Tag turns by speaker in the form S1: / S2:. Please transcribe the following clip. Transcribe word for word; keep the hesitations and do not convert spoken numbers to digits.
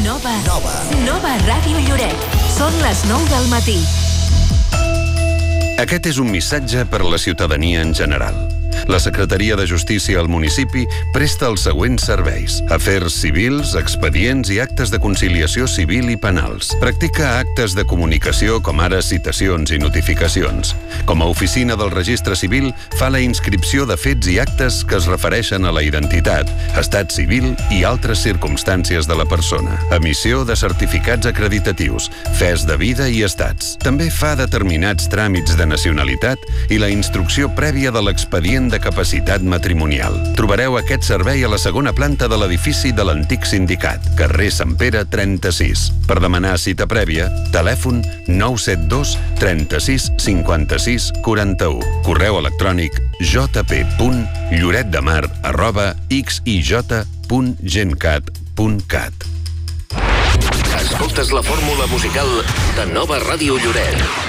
S1: Nova. Nova. Nova Ràdio Lloret. Són les nou del matí.
S2: Aquest és un missatge per a la ciutadania en general. La Secretaria de Justícia al municipi presta els següents serveis: afers civils, expedients i actes de conciliació civil i penals. Practica actes de comunicació com ara citacions i notificacions. Com a oficina del Registre Civil, fa la inscripció de fets i actes que es refereixen a la identitat, estat civil i altres circumstàncies de la persona. Emissió de certificats acreditatius, fes de vida i estats. També fa determinats tràmits de nacionalitat i la instrucció prèvia de l'expedient de capacitat matrimonial. Trobareu aquest servei a la segona planta de l'edifici de l'antic sindicat, carrer Sant Pere trenta-sis. Per demanar cita prèvia, telèfon nou set dos trenta-sis cinquanta-sis quaranta-u. Correu electrònic j p punt lloretdemar arroba x i j punt gencat punt cat.
S3: Escoltes la fórmula musical de Nova Ràdio Lloret.